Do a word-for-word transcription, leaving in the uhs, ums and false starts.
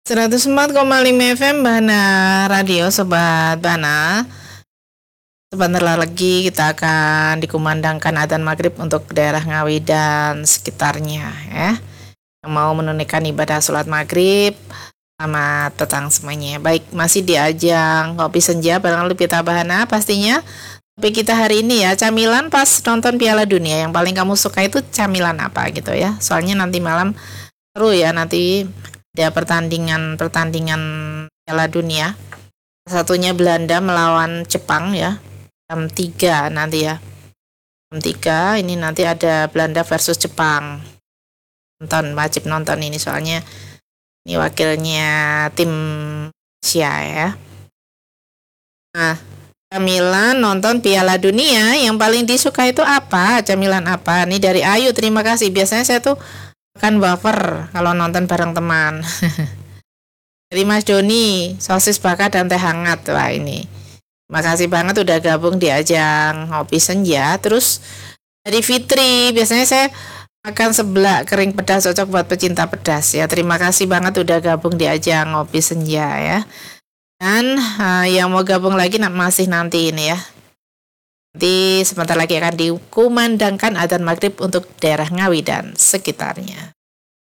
seratus empat koma lima F M Bana Radio, Sobat Bana. Sebentar lagi kita akan dikumandangkan adzan maghrib untuk daerah Ngawi dan sekitarnya ya. Yang mau menunaikan ibadah sholat maghrib, selamat datang semuanya. Baik, masih di ajang Kopi Senja bareng Lupita Bahana pastinya. Tapi kita hari ini ya, camilan pas nonton Piala Dunia yang paling kamu suka itu camilan apa gitu ya. Soalnya nanti malam seru ya, nanti ada pertandingan-pertandingan Piala Dunia. Satunya Belanda melawan Jepang ya, jam tiga nanti ya. Jam tiga ini nanti ada Belanda versus Jepang. Nonton, wajib nonton ini soalnya ini wakilnya tim Asia ya. Nah, camilan nonton Piala Dunia yang paling disuka itu apa? Camilan apa? Ini dari Ayu, terima kasih. Biasanya saya tuh akan wafer kalau nonton bareng teman. Dari Mas Doni, sosis bakar dan teh hangat. Wah ini, makasih banget udah gabung di ajang Ngopi Senja. Terus dari Fitri, biasanya saya makan seblak kering pedas, cocok buat pecinta pedas ya. Terima kasih banget udah gabung di ajang Ngopi Senja ya. Dan uh, yang mau gabung lagi masih nanti ini ya. Nanti sebentar lagi akan dikumandangkan adzan maghrib untuk daerah Ngawi dan sekitarnya.